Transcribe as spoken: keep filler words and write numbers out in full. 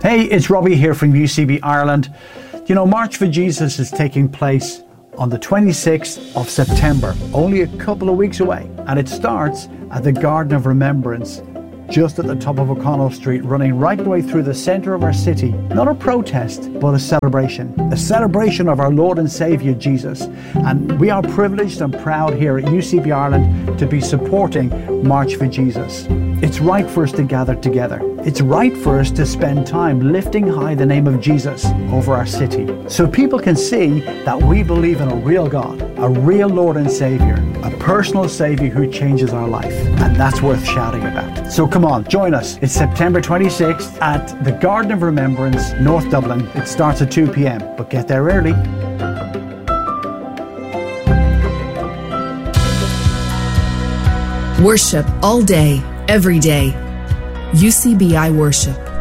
Hey, it's Robbie here from U C B Ireland. You know, March for Jesus is taking place on the twenty-sixth of September, only a couple of weeks away. And it starts at the Garden of Remembrance, just at the top of O'Connell Street, running right the way through the centre of our city. Not a protest, but a celebration. A celebration of our Lord and Saviour, Jesus. And we are privileged and proud here at U C B Ireland to be supporting March for Jesus. It's right for us to gather together. It's right for us to spend time lifting high the name of Jesus over our city, so people can see that we believe in a real God, a real Lord and Saviour, a personal Saviour who changes our life. And that's worth shouting about. So come on, join us. It's September twenty-sixth at the Garden of Remembrance, North Dublin. It starts at two p m, but get there early. Worship all day, every day. U C B I Worship.